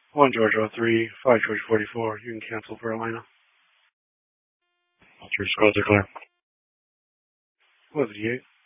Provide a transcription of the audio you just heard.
1 George 03, 5 George 44. You can cancel for Atlanta. All 3 squads are clear. 11 8.